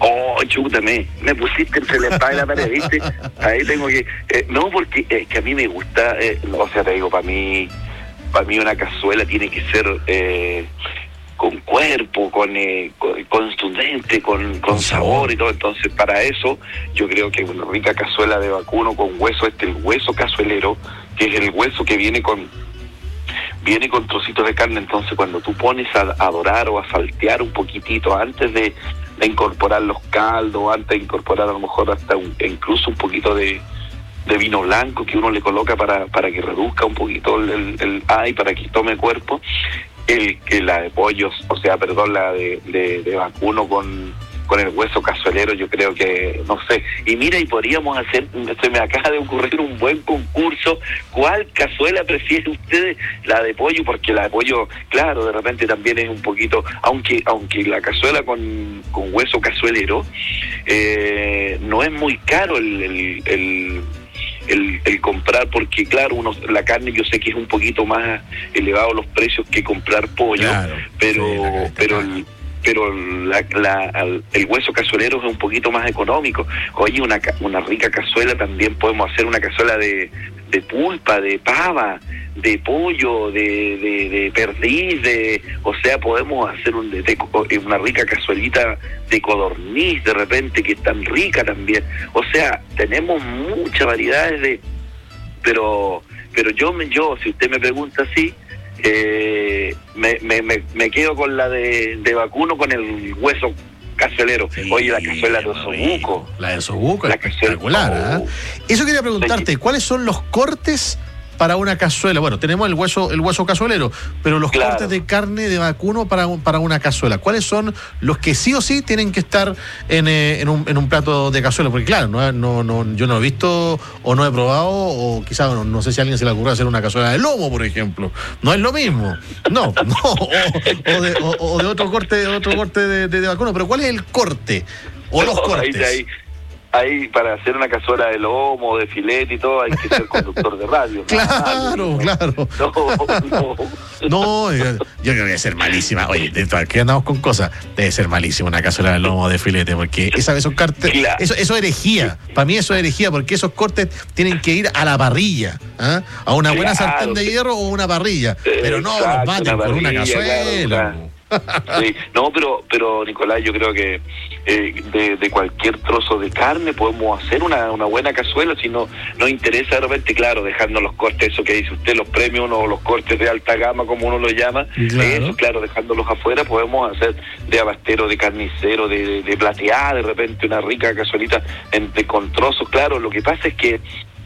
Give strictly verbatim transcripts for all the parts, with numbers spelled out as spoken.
Oh, chútame, me pusiste entre la espada y la pared, ¿viste? Ahí tengo que... Eh, no, porque es que a mí me gusta, eh, o sea, te digo, para mí, para mí una cazuela tiene que ser eh, con cuerpo, con, eh, con contundente, con, con sabor y todo. Entonces, para eso, yo creo que una rica cazuela de vacuno con hueso, este el hueso cazuelero, que es el hueso que viene con... viene con trocitos de carne. Entonces cuando tú pones a, a dorar o a saltear un poquitito antes de, de incorporar los caldos, antes de incorporar a lo mejor hasta un, incluso un poquito de, de vino blanco que uno le coloca para, para que reduzca un poquito el, el, el ay, para que tome cuerpo, el que la de pollos, o sea, perdón, la de, de, de vacuno con con el hueso cazuelero, yo creo que, no sé, y mira, y podríamos hacer, se me acaba de ocurrir un buen concurso. ¿Cuál cazuela prefiere ustedes? La de pollo, porque la de pollo, claro, de repente también es un poquito, aunque aunque la cazuela con, con hueso cazuelero, eh, no es muy caro el, el, el El, el comprar, porque claro, uno la carne yo sé que es un poquito más elevado los precios que comprar pollo, claro, pero sí, pero el, pero la, la, el hueso cazuelero es un poquito más económico. Oye, una una rica cazuela, también podemos hacer una cazuela de, de pulpa, de pava, de pollo, de, de, de perdiz, de, o sea, podemos hacer un, de, de, una rica cazuelita de codorniz de repente, que es tan rica también. O sea, tenemos muchas variedades de, pero pero yo me yo si usted me pregunta así, eh, me, me, me, me quedo con la de, de vacuno con el hueso cazuelero. Sí, oye, la cazuela de osobuco. La de osobuco es espectacular, ¿eh? Eso quería preguntarte, ¿cuáles son los cortes para una cazuela? Bueno, tenemos el hueso el hueso cazuelero, pero los claro. cortes de carne de vacuno para, para una cazuela, ¿cuáles son los que sí o sí tienen que estar en, eh, en, un, en un plato de cazuela? Porque claro, no, no, no, yo no he visto o no he probado, o quizás no, no sé si a alguien se le ocurre hacer una cazuela de lomo, por ejemplo. No es lo mismo. No, no. O, o, de, o, o de otro corte, otro corte de, de, de vacuno. Pero ¿cuál es el corte? O los cortes. Ahí, ahí. Ahí, para hacer una cazuela de lomo, de filete y todo, hay que ser conductor de radio. Claro, no, claro. No, no. No, yo, yo creo que debe ser malísima. Oye, aquí andamos con cosas. Debe ser malísima una cazuela de lomo de filete, porque esa, esos cortes, claro. eso, eso es herejía. Para mí eso es herejía, porque esos cortes tienen que ir a la parrilla, ¿eh? A una buena claro. sartén de hierro o una parrilla. Pero no Exacto, los baten por una cazuela. Claro. Sí, no, pero pero Nicolás, yo creo que eh, de, de cualquier trozo de carne podemos hacer una, una buena cazuela. Si no nos interesa de repente, claro, dejando los cortes, eso que dice usted, los premios o los cortes de alta gama, como uno los llama, claro. eso, claro, dejándolos afuera, podemos hacer de abastero, de carnicero, de, de, de plateada, de repente una rica cazuelita entre, con trozos. Claro, lo que pasa es que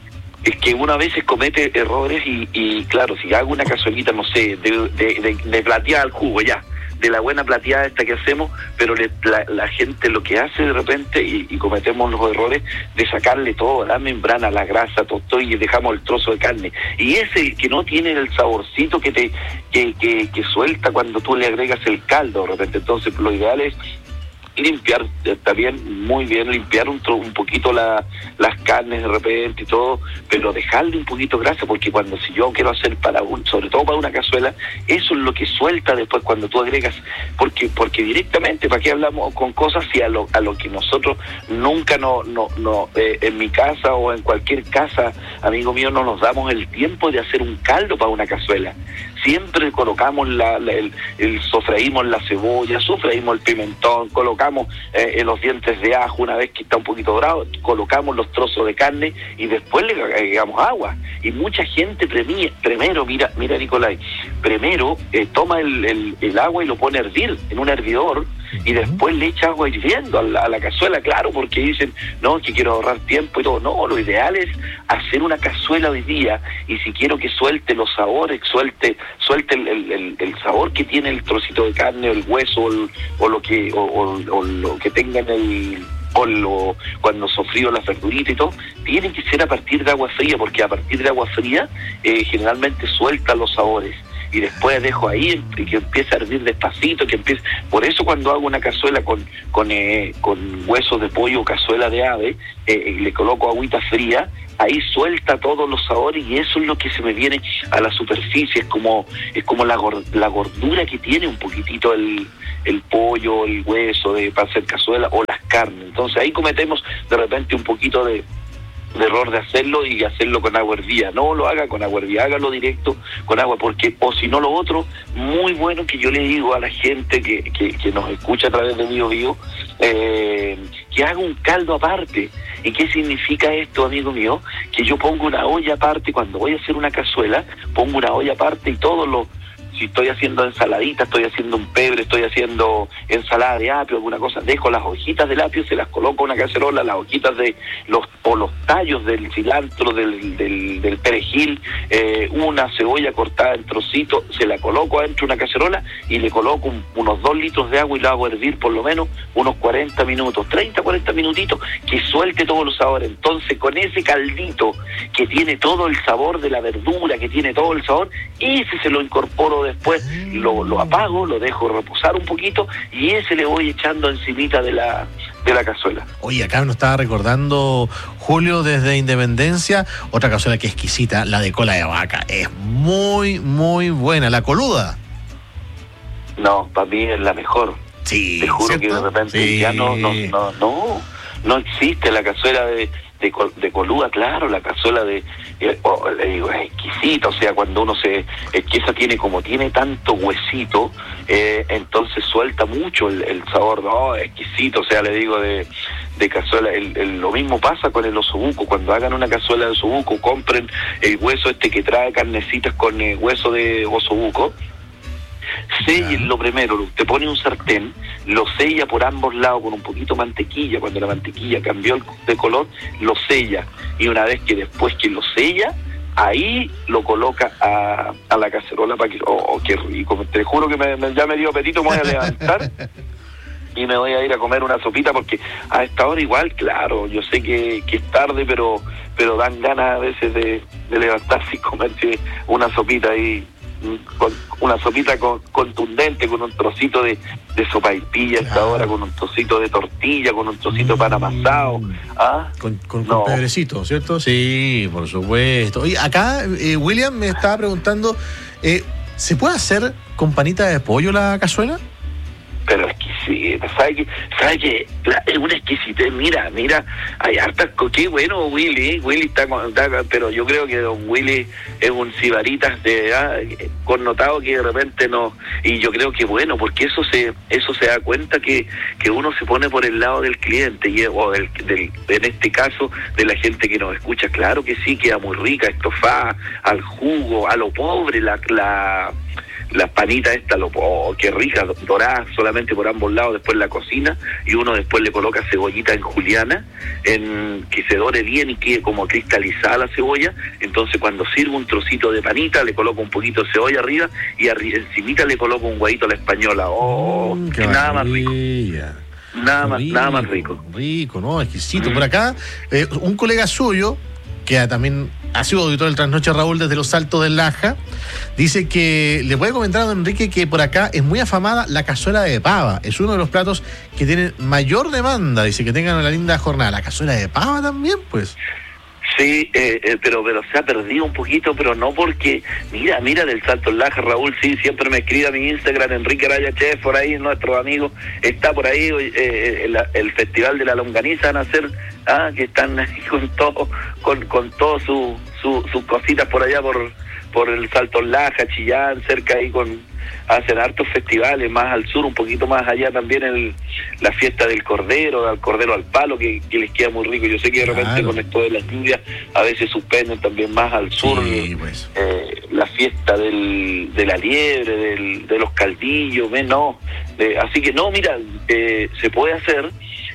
es que uno a veces comete errores y, y claro, si hago una cazuelita, no sé, de, de, de, de plateada al jugo, ya, de la buena plateada esta que hacemos, pero le, la, la gente lo que hace de repente, y, y cometemos los errores de sacarle todo, la membrana, la grasa, todo, todo, y dejamos el trozo de carne, y ese el que no tiene el saborcito que te que, que, que suelta cuando tú le agregas el caldo de repente. Entonces lo ideal es limpiar, está bien, muy bien, limpiar un, un poquito la, las carnes de repente y todo, pero dejarle un poquito grasa, porque cuando si yo quiero hacer para un, sobre todo para una cazuela, eso es lo que suelta después cuando tú agregas, porque porque directamente, ¿para qué hablamos con cosas si a lo a lo que nosotros nunca no no no eh, en mi casa o en cualquier casa, amigo mío, no nos damos el tiempo de hacer un caldo para una cazuela? Siempre colocamos la, la el, el sofreímos la cebolla, sofreímos el pimentón, colocamos eh, los dientes de ajo, una vez que está un poquito dorado, colocamos los trozos de carne y después le agregamos agua. Y mucha gente premia, primero, mira, mira Nicolás, primero eh, toma el, el, el agua y lo pone a hervir en un hervidor, y después le echa agua hirviendo a la, a la cazuela, claro, porque dicen, no, que quiero ahorrar tiempo y todo. No, lo ideal es hacer una cazuela hoy día, y si quiero que suelte los sabores, suelte suelte el, el, el sabor que tiene el trocito de carne, o el hueso, o, el, o lo que o, o, o lo que tenga en el o lo, cuando sofrío la verdurita y todo, tiene que ser a partir de agua fría, porque a partir de agua fría eh, generalmente suelta los sabores. y después dejo ahí y que empiece a hervir despacito, que empiece. Por eso cuando hago una cazuela con con, eh, con huesos de pollo o cazuela de ave, eh, le coloco agüita fría, ahí suelta todos los sabores y eso es lo que se me viene a la superficie, es como es como la, la gordura que tiene un poquitito el, el pollo, el hueso de para hacer cazuela o las carnes. Entonces ahí cometemos de repente un poquito de, de error de hacerlo y hacerlo con agua hervida. No lo haga con agua hervida, hágalo directo con agua, porque o si no lo otro, muy bueno que yo le digo a la gente que, que, que nos escucha a través de Bio Bio, eh, que haga un caldo aparte. ¿Y qué significa esto, amigo mío? Que yo pongo una olla aparte, cuando voy a hacer una cazuela, pongo una olla aparte y todos los, si estoy haciendo ensaladita, estoy haciendo un pebre, estoy haciendo ensalada de apio, alguna cosa, dejo las hojitas del apio, se las coloco en una cacerola, las hojitas de los, o los tallos del cilantro, del, del, del perejil, eh, una cebolla cortada en trocitos, se la coloco adentro de una cacerola y le coloco un, unos dos litros de agua y la hago hervir por lo menos unos cuarenta minutos, treinta, cuarenta minutitos, que suelte todos los sabores. Entonces con ese caldito que tiene todo el sabor de la verdura, que tiene todo el sabor, ese se lo incorporo después, lo, lo apago, lo dejo reposar un poquito y ese le voy echando encimita de la de la cazuela. Oye, acá nos estaba recordando Julio desde Independencia, otra cazuela que es exquisita, la de cola de vaca, es muy, muy buena, la coluda. No, para mí es la mejor. Sí, te juro, ¿cierto? Que de repente sí. ya no, no, no, no, no existe la cazuela de De, col, de coluda, claro, la cazuela de, eh, oh, le digo, es exquisita, o sea, cuando uno se, es que esa tiene, como tiene tanto huesito, eh, entonces suelta mucho el, el sabor, no, exquisito, o sea, le digo, de, de cazuela, el, el, lo mismo pasa con el osobuco, cuando hagan una cazuela de osobuco, compren el hueso este que trae carnecitas con eh, hueso de osobuco, sellen lo primero, usted pone un sartén, lo sella por ambos lados con un poquito de mantequilla, cuando la mantequilla cambió de color, lo sella, y una vez que después que lo sella, ahí lo coloca a, a la cacerola para que, oh, oh, qué rico, te juro que me, me, ya me dio apetito, me voy a levantar y me voy a ir a comer una sopita, porque a esta hora igual, claro, yo sé que, que es tarde, pero pero dan ganas a veces de, de levantarse y comerse una sopita ahí, con una sopita con, contundente, con un trocito de, de sopaipilla a esta hora, con un trocito de tortilla, con un trocito de pan amasado. ¿Ah? Con, con, con no. Pedrecito, ¿cierto? Sí, por supuesto. Oye, acá eh, William me estaba preguntando, eh, ¿se puede hacer con panita de pollo la cazuela? Pero exquisita, ¿sabe que, sabe que la, es una exquisitez? Mira, mira, hay hartas, qué bueno Willy, Willy está, está, pero yo creo que don Willy es un sibaritas de ah, connotado que de repente no, y yo creo que bueno, porque eso se eso se da cuenta que, que uno se pone por el lado del cliente, y, o del, del, en este caso de la gente que nos escucha, claro que sí, queda muy rica, estofada, al jugo, a lo pobre, la... la las panitas estas, lo, oh, qué rica, dorada solamente por ambos lados, después la cocina y uno después le coloca cebollita en juliana, en que se dore bien y quede como cristalizada la cebolla. Entonces cuando sirvo un trocito de panita le coloco un poquito de cebolla arriba y arriba, encimita le coloco un huevito a la española. Oh, mm, qué nada más rico. Nada más, rico, nada más rico. Rico, ¿no? Exquisito. Mm. Por acá, eh, un colega suyo, que también ha sido auditor del Trasnoche, Raúl, desde los Altos del Laja, dice que le puede comentar a don Enrique que por acá es muy afamada la cazuela de pava. Es uno de los platos que tienen mayor demanda. Dice que tengan una linda jornada. ¿La cazuela de pava también, pues? Sí, eh, eh, pero pero se ha perdido un poquito, pero no porque, mira, mira del Salto del Laja, Raúl, sí, siempre me escribe a mi Instagram, Enrique Araya Chef, por ahí, nuestro amigo, está por ahí, eh, el, el Festival de la Longaniza van a hacer, ah, que están ahí con todo, con, con todo su, su, sus cositas por allá, por, por el Salto del Laja, Chillán, cerca ahí con... hacen hartos festivales, más al sur, un poquito más allá también el, la fiesta del cordero, al cordero al palo, que, que les queda muy rico. Yo sé que de repente claro. con esto de las lluvias a veces suspenden también más al sur, sí, pues. eh, la fiesta del, de la liebre, del, de los caldillos, ¿ves? No, eh, así que no, mira, eh, se puede hacer,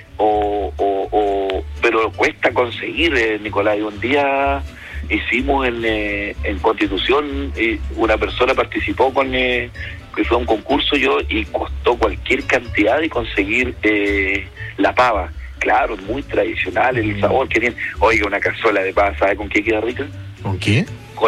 o, o, o pero cuesta conseguir, eh, Nicolás. Un día hicimos en, eh, en Constitución, eh, una persona participó con eh, que fue un concurso yo y costó cualquier cantidad de conseguir eh, la pava. Claro, muy tradicional el sabor que tiene. Oiga, una cazuela de pava, ¿sabe con qué queda rica? ¿Con qué? Con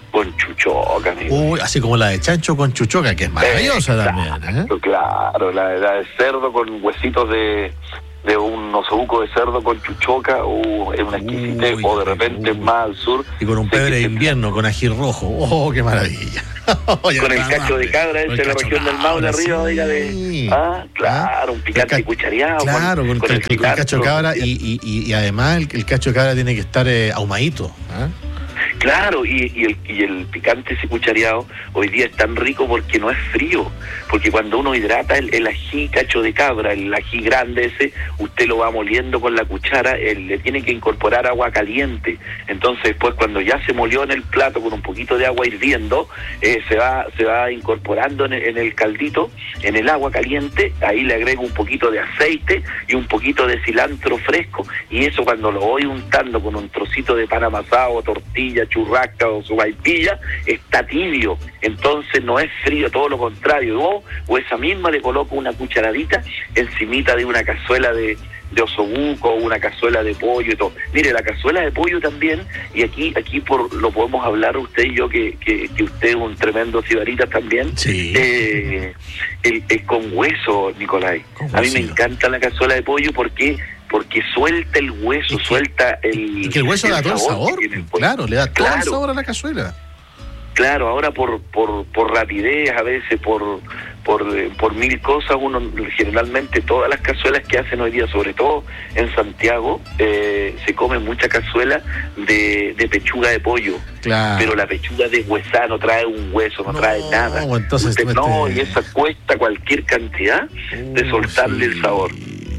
con chuchoca, amigo. Uy, así como la de chancho con chuchoca, que es maravillosa eh, también. ¿eh? Claro, la, la de cerdo con huesitos de, de un osobuco de cerdo con chuchoca, uh, es una exquisitez, uy, o de repente uy. Más al sur. Y con un pebre de invierno, con ají rojo, oh, qué maravilla. Con el cacho de cabra, ese de la región del Maule arriba, oiga, de... Ah, claro, un picante ca- cuchareado. Claro, con, con, el, el, con el cacho de cabra y, y, y, y además el, el cacho de cabra tiene que estar eh, ahumadito, ¿eh? Claro, y, y, el, y el picante ese cuchareado hoy día es tan rico porque no es frío, porque cuando uno hidrata el, el ají cacho de cabra, el ají grande ese, usted lo va moliendo con la cuchara, él, le tiene que incorporar agua caliente, entonces después cuando ya se molió en el plato con un poquito de agua hirviendo, eh, se va se va incorporando en el, en el caldito, en el agua caliente, ahí le agrego un poquito de aceite y un poquito de cilantro fresco, y eso cuando lo voy untando con un trocito de pan amasado, tortilla, churrasca o su vaipilla, está tibio, entonces no es frío, todo lo contrario, o, o esa misma le coloco una cucharadita encimita de una cazuela de, de osobuco, una cazuela de pollo y todo. Mire, la cazuela de pollo también, y aquí aquí por lo podemos hablar usted y yo, que, que, que usted es un tremendo cibarita también, sí. eh, el, el con hueso, Nicolai. Con a mí me encanta la cazuela de pollo porque porque suelta el hueso, y que, suelta el... Y que el hueso el le da todo el sabor, el claro, le da todo claro, el sabor a la cazuela. Claro, ahora por por por rapidez, a veces por por por mil cosas, uno generalmente todas las cazuelas que hacen hoy día, sobre todo en Santiago, eh, se come mucha cazuela de, de pechuga de pollo. Claro. Pero la pechuga de huesá no trae un hueso, no, no trae nada. Entonces, Usted, no, y esa cuesta cualquier cantidad uh, de soltarle sí. el sabor.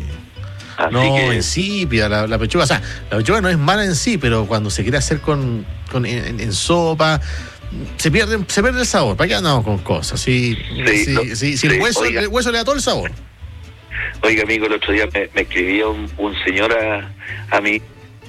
Así no, que... insípida la, la pechuga. O sea, la pechuga no es mala en sí, pero cuando se quiere hacer con, con en, en sopa, se pierde, se pierde el sabor. ¿Para qué andamos con cosas? Si, sí, si, no, si, si sí, el, hueso, el hueso le da todo el sabor. Oiga, amigo, el otro día me, me escribía un, un señor a, a mí.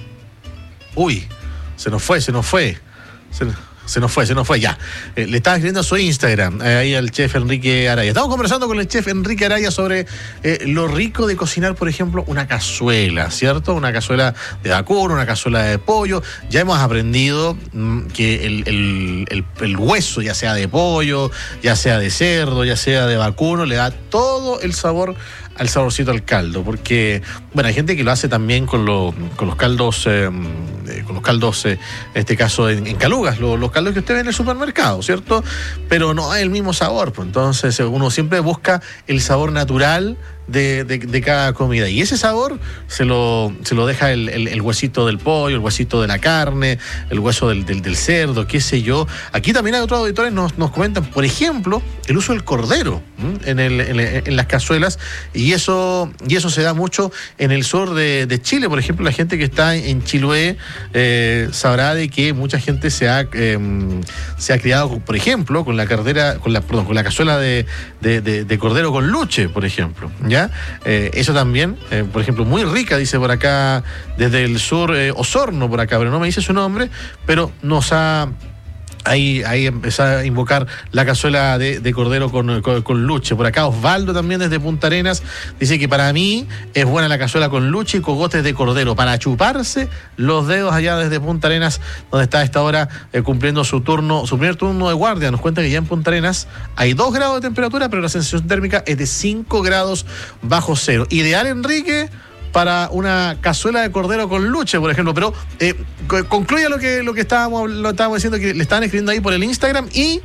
Uy, se nos fue, se nos fue. Se nos... Se nos fue, se nos fue, ya. Eh, le estaba escribiendo a su Instagram, eh, ahí al chef Enrique Araya. Estamos conversando con el chef Enrique Araya sobre eh, lo rico de cocinar, por ejemplo, una cazuela, ¿cierto? Una cazuela de vacuno, una cazuela de pollo. Ya hemos aprendido mmm, que el, el, el, el hueso, ya sea de pollo, ya sea de cerdo, ya sea de vacuno, le da todo el sabor al saborcito al caldo, porque bueno, hay gente que lo hace también con, lo, con los caldos, eh, con los caldos, eh, en este caso en, en calugas, lo, los caldos que usted ve en el supermercado, ¿cierto? Pero no hay el mismo sabor, pues entonces uno siempre busca el sabor natural de, de, de cada comida, y ese sabor se lo, se lo deja el, el, el huesito del pollo, el huesito de la carne, el hueso del, del, del cerdo, qué sé yo. Aquí también hay otros auditores nos, nos comentan, por ejemplo, el uso del cordero en, el, en, en las cazuelas, y eso, y eso se da mucho en el sur de, de Chile. Por ejemplo, la gente que está en Chiloé eh, sabrá de que mucha gente se ha eh, se ha criado, por ejemplo, con la cardera, con la, perdón, con la cazuela de, de, de, de cordero con luche, por ejemplo, ¿ya? Eh, eso también, eh, por ejemplo, muy rica, dice por acá, desde el sur, eh, Osorno, por acá, pero no me dice su nombre, pero nos ha... Ahí, ahí empezó a invocar la cazuela de, de cordero con, con, con luche. Por acá Osvaldo también desde Punta Arenas dice que para mí es buena la cazuela con luche y cogotes de cordero para chuparse los dedos allá desde Punta Arenas, donde está a esta hora eh, cumpliendo su turno, su primer turno de guardia. Nos cuenta que ya en Punta Arenas hay dos grados de temperatura, pero la sensación térmica es de cinco grados bajo cero. Ideal, Enrique, para una cazuela de cordero con luche, por ejemplo. Pero eh, concluya lo que lo que estábamos, lo estábamos diciendo, que le estaban escribiendo ahí por el Instagram. Y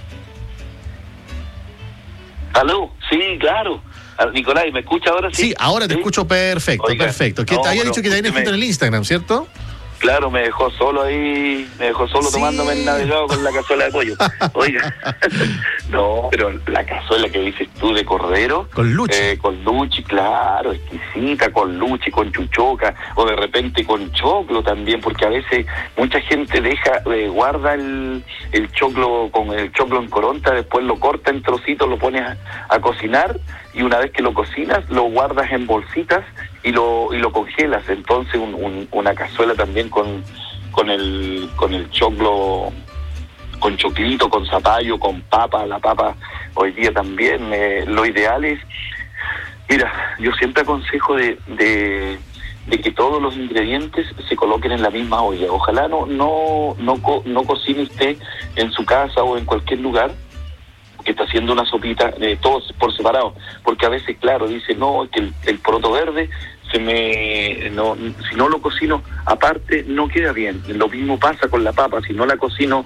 aló, sí, claro. Nicolai, ¿me escucha ahora? Sí, sí, ahora te ¿Sí? escucho perfecto. Oiga, perfecto. Que no, te había no, dicho que te habían escrito en el Instagram, ¿cierto? Claro, me dejó solo ahí, me dejó solo sí. tomándome el navegado con la cazuela de pollo. Oiga, no, pero la cazuela que dices tú de cordero. Con luche. Eh, con luche, claro, exquisita, con luche, con chuchoca, o de repente con choclo también, porque a veces mucha gente deja, eh, guarda el, el choclo, con el choclo en coronta, después lo corta en trocitos, lo pones a, a cocinar, y una vez que lo cocinas, lo guardas en bolsitas y lo y lo congelas. Entonces un, un, una cazuela también con con el con el choclo, con choclito, con zapallo, con papa. La papa hoy día también, eh, lo ideal es, mira, yo siempre aconsejo de, de de que todos los ingredientes se coloquen en la misma olla. Ojalá no no no co- no cocine usted en su casa o en cualquier lugar que está haciendo una sopita, eh, todos por separado, porque a veces, claro, dice, no, que el, el poroto verde se me no si no lo cocino aparte no queda bien. Lo mismo pasa con la papa, si no la cocino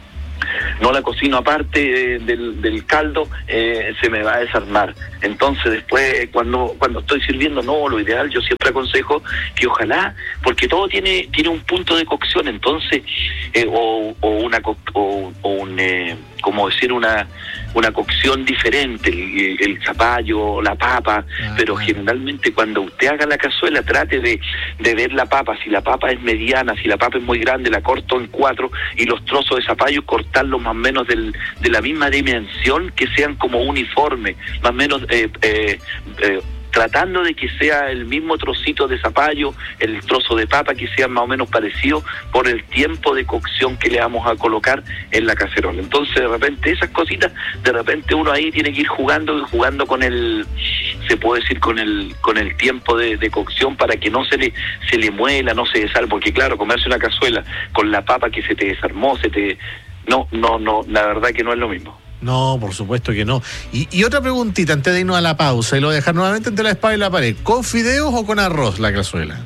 no la cocino aparte eh, del, del caldo, eh, se me va a desarmar. Entonces después cuando cuando estoy sirviendo, no, lo ideal, yo siempre aconsejo que ojalá, porque todo tiene tiene un punto de cocción, entonces eh, o, o una co- o, o un eh, como decir una una cocción diferente, el, el zapallo, la papa, ah, pero bueno. Generalmente cuando usted haga la cazuela trate de, de ver la papa, si la papa es mediana, si la papa es muy grande, la corto en cuatro y los trozos de zapallo cortarlos más o menos del, de la misma dimensión, que sean como uniforme, más o menos eh, eh, eh, tratando de que sea el mismo trocito de zapallo, el trozo de papa, que sea más o menos parecido por el tiempo de cocción que le vamos a colocar en la cacerola. Entonces, de repente, esas cositas, de repente uno ahí tiene que ir jugando, jugando con el, se puede decir, con el con el tiempo de, de cocción para que no se le se le muela, no se desarme, porque claro, comerse una cazuela con la papa que se te desarmó, se te... No, no, no, la verdad que no es lo mismo. No, por supuesto que no. Y, y otra preguntita antes de irnos a la pausa y lo dejar nuevamente entre la espada y la pared. ¿Con fideos o con arroz la cazuela?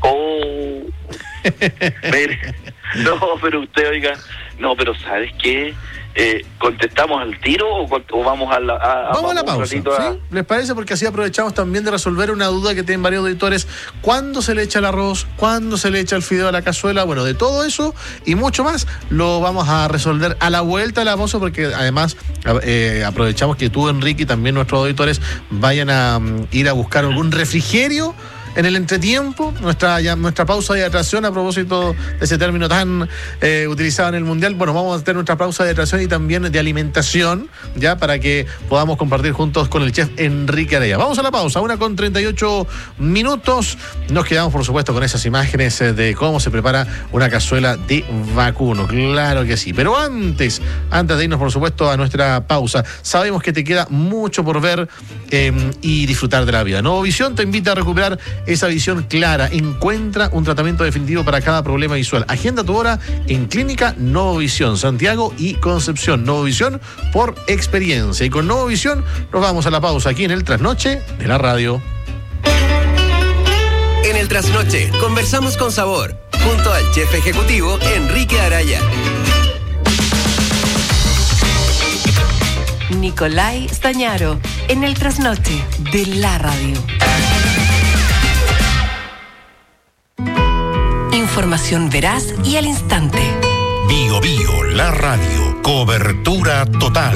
Oh, mire, no, pero usted oiga, no, pero ¿sabes qué? Eh, ¿Contestamos al tiro o, o vamos a la a, Vamos, vamos a la pausa, a... ¿sí? ¿Les parece? Porque así aprovechamos también de resolver una duda que tienen varios auditores. ¿Cuándo se le echa el arroz? ¿Cuándo se le echa el fideo a la cazuela? Bueno, de todo eso y mucho más lo vamos a resolver a la vuelta de la pausa, porque además eh, aprovechamos que tú, Enrique, y también nuestros auditores vayan a um, ir a buscar algún refrigerio en el entretiempo, nuestra ya, nuestra pausa de hidratación, a propósito de ese término tan eh, utilizado en el Mundial. Bueno, vamos a tener nuestra pausa de hidratación y también de alimentación, ya para que podamos compartir juntos con el chef Enrique Araya. Vamos a la pausa, una con treinta y ocho minutos. Nos quedamos, por supuesto, con esas imágenes de cómo se prepara una cazuela de vacuno. Claro que sí. Pero antes, antes de irnos, por supuesto, a nuestra pausa, sabemos que te queda mucho por ver eh, y disfrutar de la vida. Novovisión te invita a recuperar esa visión clara. Encuentra un tratamiento definitivo para cada problema visual. Agenda tu hora en Clínica Novovisión, Santiago y Concepción. Novovisión por experiencia. Y con Novovisión nos vamos a la pausa aquí en el Trasnoche de la radio. En el Trasnoche conversamos con sabor junto al chef ejecutivo Enrique Araya. Nicolai Stañaro en el Trasnoche de la radio. Información veraz y al instante. Bio Bio, la radio, cobertura total.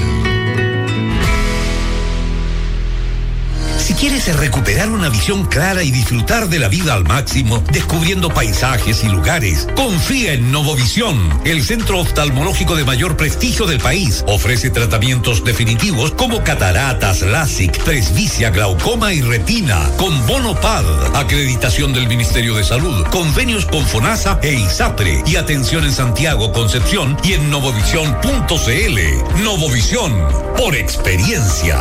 Si quieres recuperar una visión clara y disfrutar de la vida al máximo, descubriendo paisajes y lugares, confía en Novovisión, el centro oftalmológico de mayor prestigio del país. Ofrece tratamientos definitivos como cataratas, LASIK, presbicia, glaucoma y retina, con bono P A D, acreditación del Ministerio de Salud, convenios con FONASA e ISAPRE, y atención en Santiago, Concepción y en novovisión punto c l. Novovisión, por experiencia.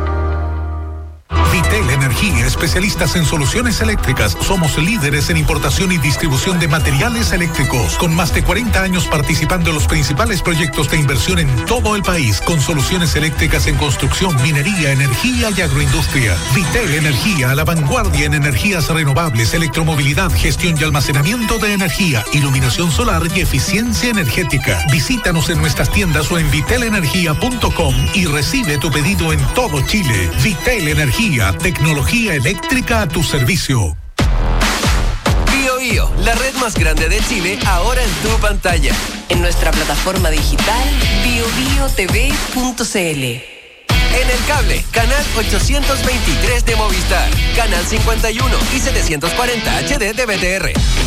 Vitel Energía, especialistas en soluciones eléctricas. Somos líderes en importación y distribución de materiales eléctricos, con más de cuarenta años participando en los principales proyectos de inversión en todo el país, con soluciones eléctricas en construcción, minería, energía y agroindustria. Vitel Energía, a la vanguardia en energías renovables, electromovilidad, gestión y almacenamiento de energía, iluminación solar y eficiencia energética. Visítanos en nuestras tiendas o en vitel energía punto com y recibe tu pedido en todo Chile. Vitel Energía, tecnología eléctrica a tu servicio. Bio Bio, la red más grande de Chile, ahora en tu pantalla. En nuestra plataforma digital bio bio t v punto c l. En el cable, canal ochocientos veintitrés de Movistar, canal cincuenta y uno y setecientos cuarenta H D de B T R.